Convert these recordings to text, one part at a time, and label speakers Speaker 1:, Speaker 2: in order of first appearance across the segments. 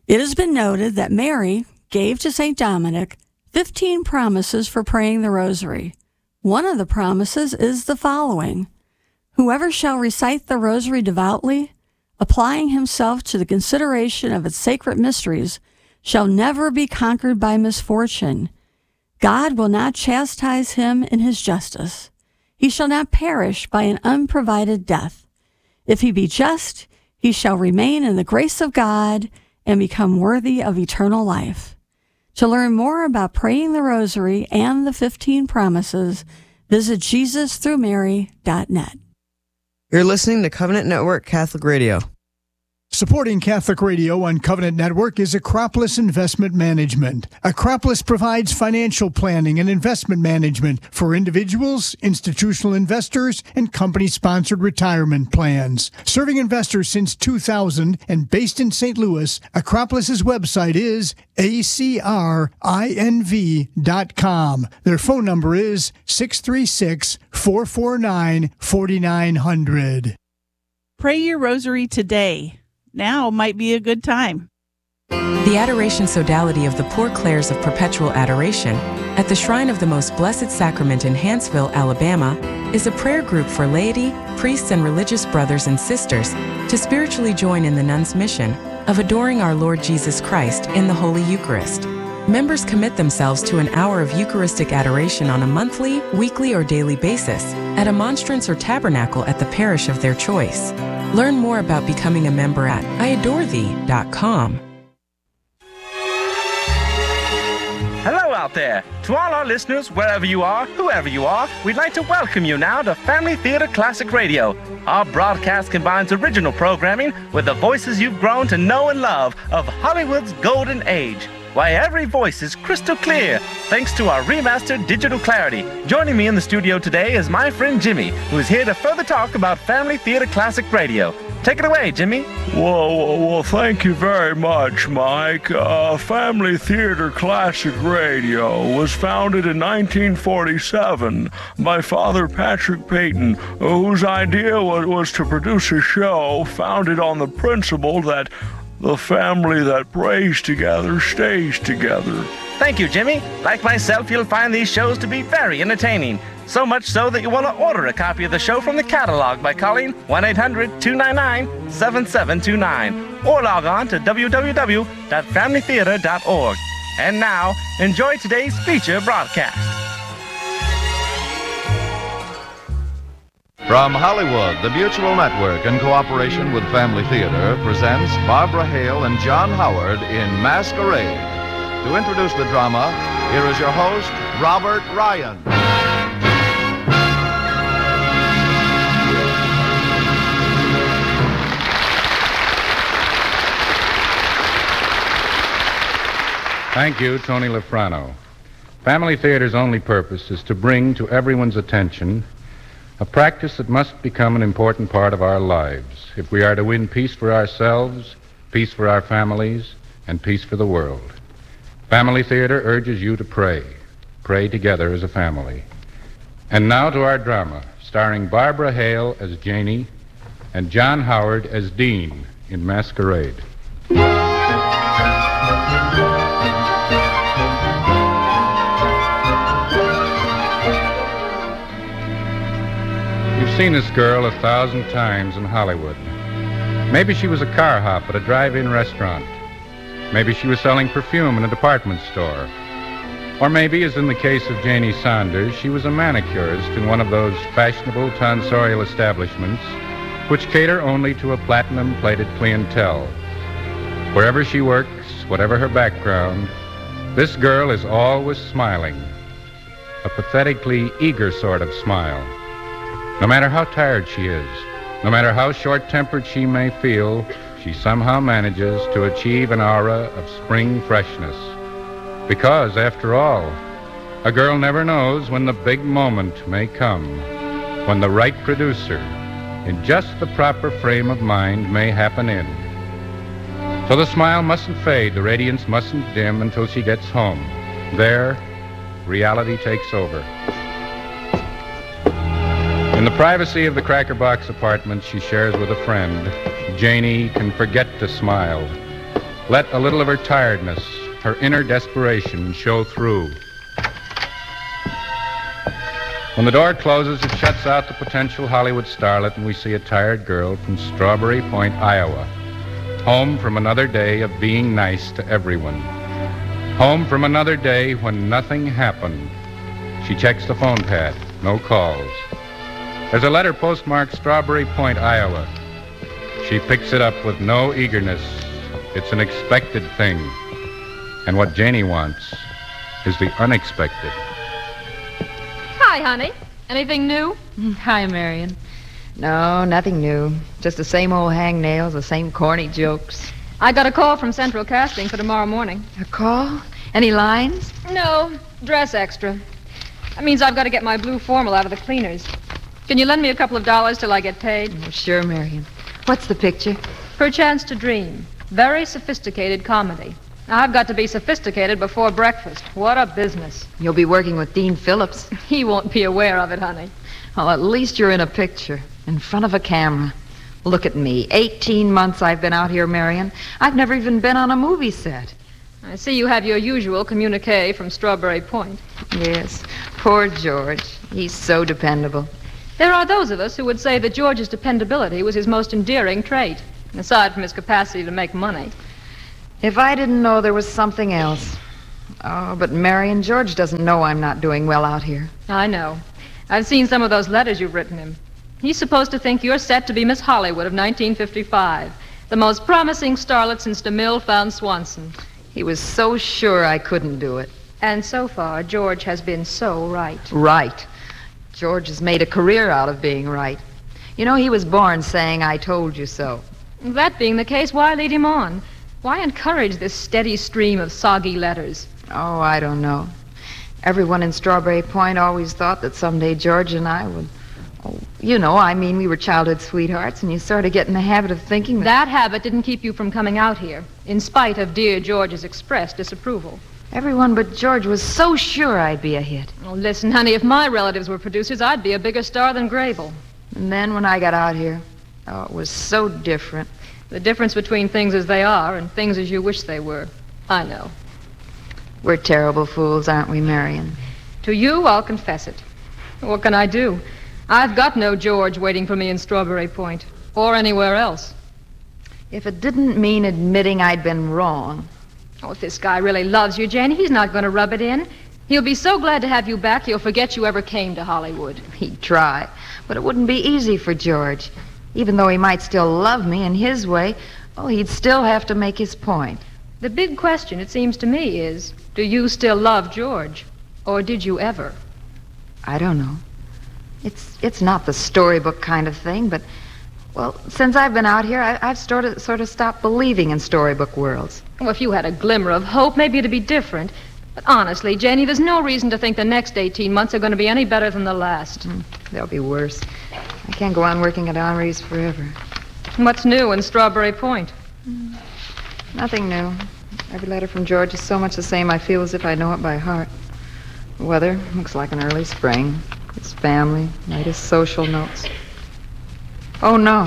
Speaker 1: It has been noted that Mary gave to St. Dominic 15 promises for praying the rosary. One of the promises is the following: whoever shall recite the rosary devoutly, applying himself to the consideration of its sacred mysteries, shall never be conquered by misfortune. God will not chastise him in his justice. He shall not perish by an unprovided death. If he be just, he shall remain in the grace of God and become worthy of eternal life. To learn more about praying the rosary and the 15 promises, visit JesusThroughMary.net.
Speaker 2: You're listening to Covenant Network Catholic Radio.
Speaker 3: Supporting Catholic Radio on Covenant Network is Acropolis Investment Management. Acropolis provides financial planning and investment management for individuals, institutional investors, and company-sponsored retirement plans. Serving investors since 2000 and based in St. Louis, Acropolis's website is acrinv.com. Their phone number is 636-449-4900.
Speaker 4: Pray your rosary today. Now might be a good time.
Speaker 5: The Adoration Sodality of the Poor Clares of Perpetual Adoration at the Shrine of the Most Blessed Sacrament in Hanceville, Alabama, is a prayer group for laity, priests, and religious brothers and sisters to spiritually join in the nuns' mission of adoring our Lord Jesus Christ in the Holy Eucharist. Members commit themselves to an hour of Eucharistic adoration on a monthly, weekly, or daily basis at a monstrance or tabernacle at the parish of their choice. Learn more about becoming a member at iadorethee.com.
Speaker 6: Hello out there. To all our listeners, wherever you are, whoever you are, we'd like to welcome you now to Family Theater Classic Radio. Our broadcast combines original programming with the voices you've grown to know and love of Hollywood's golden age. Why, every voice is crystal clear, thanks to our remastered digital clarity. Joining me in the studio today is my friend Jimmy, who is here to further talk about Family Theater Classic Radio. Take it away, Jimmy.
Speaker 7: Well, thank you very much, Mike. Family Theater Classic Radio was founded in 1947 by Father Patrick Peyton, whose idea was to produce a show founded on the principle that the family that prays together stays together.
Speaker 6: Thank you, Jimmy. Like myself, you'll find these shows to be very entertaining. So much so that you want to order a copy of the show from the catalog by calling 1-800-299-7729 or log on to www.familytheater.org. And now, enjoy today's feature broadcast.
Speaker 8: From Hollywood, the Mutual Network, in cooperation with Family Theater, presents Barbara Hale and John Howard in Masquerade. To introduce the drama, here is your host, Robert Ryan.
Speaker 9: Thank you, Tony Lafrano. Family Theater's only purpose is to bring to everyone's attention a practice that must become an important part of our lives if we are to win peace for ourselves, peace for our families, and peace for the world. Family Theater urges you to pray. Pray together as a family. And now to our drama, starring Barbara Hale as Janie and John Howard as Dean in Masquerade. You've seen this girl 1,000 times in Hollywood. Maybe she was a car hop at a drive-in restaurant. Maybe she was selling perfume in a department store. Or maybe, as in the case of Janie Saunders, she was a manicurist in one of those fashionable tonsorial establishments which cater only to a platinum-plated clientele. Wherever she works, whatever her background, this girl is always smiling. A pathetically eager sort of smile. No matter how tired she is, no matter how short-tempered she may feel, she somehow manages to achieve an aura of spring freshness. Because, after all, a girl never knows when the big moment may come, when the right producer, in just the proper frame of mind, may happen in. So the smile mustn't fade, the radiance mustn't dim until she gets home. There, reality takes over. In the privacy of the Cracker Box apartment she shares with a friend, Janie can forget to smile. Let a little of her tiredness, her inner desperation show through. When the door closes, it shuts out the potential Hollywood starlet, and we see a tired girl from Strawberry Point, Iowa. Home from another day of being nice to everyone. Home from another day when nothing happened. She checks the phone pad. No calls. There's a letter postmarked Strawberry Point, Iowa. She picks it up with no eagerness. It's an expected thing. And what Janie wants is the unexpected.
Speaker 10: Hi, honey. Anything new?
Speaker 11: Hi, Marion. No, nothing new. Just the same old hangnails, the same corny jokes.
Speaker 10: I got a call from Central Casting for tomorrow morning.
Speaker 11: A call? Any lines?
Speaker 10: No, dress extra. That means I've got to get my blue formal out of the cleaners. Can you lend me a couple of dollars till I get paid?
Speaker 11: Oh, sure, Marion. What's the picture?
Speaker 10: Perchance to Dream. Very sophisticated comedy. Now, I've got to be sophisticated before breakfast. What a business.
Speaker 11: You'll be working with Dean Phillips.
Speaker 10: He won't be aware of it, honey.
Speaker 11: Well, at least you're in a picture, in front of a camera. Look at me. 18 months I've been out here, Marion. I've never even been on a movie set.
Speaker 10: I see you have your usual communique from Strawberry Point.
Speaker 11: Yes. Poor George. He's so dependable.
Speaker 10: There are those of us who would say that George's dependability was his most endearing trait, aside from his capacity to make money.
Speaker 11: If I didn't know there was something else. Oh, but Marion, George doesn't know I'm not doing well out here.
Speaker 10: I know. I've seen some of those letters you've written him. He's supposed to think you're set to be Miss Hollywood of 1955, the most promising starlet since DeMille found Swanson.
Speaker 11: He was so sure I couldn't do it.
Speaker 10: And so far, George has been so right.
Speaker 11: Right. George has made a career out of being right. You know, he was born saying, "I told you so."
Speaker 10: That being the case, why lead him on? Why encourage this steady stream of soggy letters?
Speaker 11: Oh, I don't know. Everyone in Strawberry Point always thought that someday George and I would... Oh, you know, I mean, we were childhood sweethearts, and you sort of get in the habit of thinking
Speaker 10: that habit didn't keep you from coming out here, in spite of dear George's expressed disapproval.
Speaker 11: Everyone but George was so sure I'd be a hit.
Speaker 10: Oh, listen, honey, if my relatives were producers, I'd be a bigger star than Grable.
Speaker 11: And then when I got out here, oh, it was so different.
Speaker 10: The difference between things as they are and things as you wish they were. I know.
Speaker 11: We're terrible fools, aren't we, Marion?
Speaker 10: To you, I'll confess it. What can I do? I've got no George waiting for me in Strawberry Point, or anywhere else.
Speaker 11: If it didn't mean admitting I'd been wrong.
Speaker 10: Oh, if this guy really loves you, Janie, he's not going to rub it in. He'll be so glad to have you back, he'll forget you ever came to Hollywood.
Speaker 11: He'd try, but it wouldn't be easy for George. Even though he might still love me in his way, oh, he'd still have to make his point.
Speaker 10: The big question, it seems to me, is, do you still love George? Or did you ever?
Speaker 11: I don't know. It's not the storybook kind of thing, but, well, since I've been out here, I've sort of stopped believing in storybook worlds.
Speaker 10: Well, if you had a glimmer of hope, maybe it'd be different. But honestly, Janie, there's no reason to think the next 18 months are going to be any better than the last.
Speaker 11: They'll be worse. I can't go on working at Henri's forever.
Speaker 10: What's new in Strawberry Point?
Speaker 11: Nothing new. Every letter from George is so much the same I feel as if I know it by heart. The weather looks like an early spring. His family, latest social notes. Oh, no.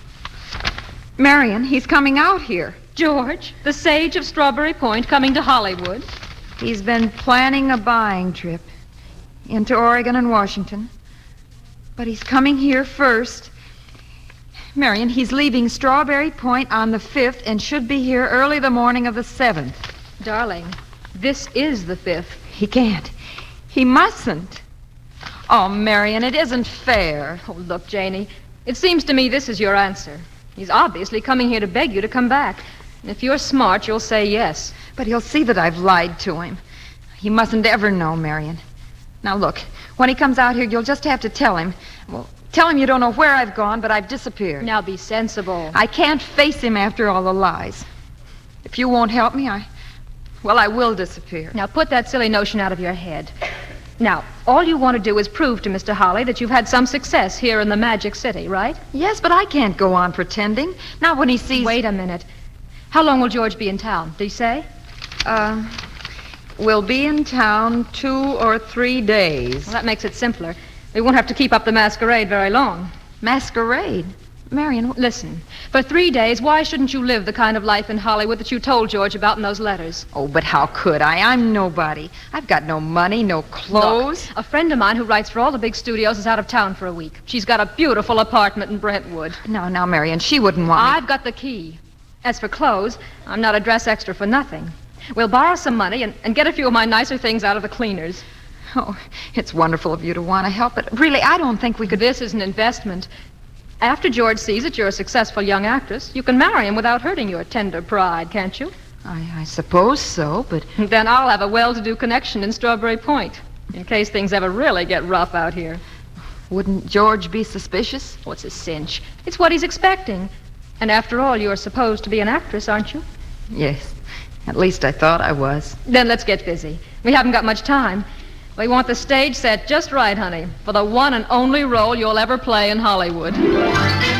Speaker 11: Marion, he's coming out here.
Speaker 10: George, the sage of Strawberry Point, coming to Hollywood?
Speaker 11: He's been planning a buying trip into Oregon and Washington. But he's coming here first. Marion, he's leaving Strawberry Point on the 5th and should be here early the morning of the 7th.
Speaker 10: Darling, this is the 5th.
Speaker 11: He can't. He mustn't. Oh, Marion, it isn't fair.
Speaker 10: Oh, look, Janie, it seems to me this is your answer. He's obviously coming here to beg you to come back. And if you're smart, you'll say yes.
Speaker 11: But he'll see that I've lied to him. He mustn't ever know, Marion. Now, look, when he comes out here, you'll just have to tell him. Well, tell him you don't know where I've gone, but I've disappeared.
Speaker 10: Now, be sensible.
Speaker 11: I can't face him after all the lies. If you won't help me, I will disappear.
Speaker 10: Now, put that silly notion out of your head. Now, all you want to do is prove to Mr. Holly that you've had some success here in the Magic City, right?
Speaker 11: Yes, but I can't go on pretending. Not when he sees...
Speaker 10: Wait a minute. How long will George be in town? Did he say?
Speaker 11: We'll be in town 2 or 3 days.
Speaker 10: Well, that makes it simpler. We won't have to keep up the masquerade very long.
Speaker 11: Masquerade? Marion,
Speaker 10: Listen, for 3 days, why shouldn't you live the kind of life in Hollywood that you told George about in those letters?
Speaker 11: oh, but how could I? I'm nobody. I've got no money, no clothes.
Speaker 10: Look, a friend of mine who writes for all the big studios is out of town for a week. She's got a beautiful apartment in Brentwood.
Speaker 11: Now, Marion, she wouldn't want me.
Speaker 10: I've got the key. As for clothes, I'm not a dress extra for nothing. We'll borrow some money and get a few of my nicer things out of the cleaners.
Speaker 11: Oh, it's wonderful of you to want to help, but really, I don't think we could...
Speaker 10: This is an investment. After George sees that you're a successful young actress, you can marry him without hurting your tender pride, can't you?
Speaker 11: I suppose so, but...
Speaker 10: Then I'll have a well-to-do connection in Strawberry Point, in case things ever really get rough out here.
Speaker 11: Wouldn't George be suspicious?
Speaker 10: What's a cinch? It's what he's expecting. And after all, you're supposed to be an actress, aren't you?
Speaker 11: Yes. At least I thought I was.
Speaker 10: Then let's get busy. We haven't got much time. We want the stage set just right, honey, for the one and only role you'll ever play in Hollywood.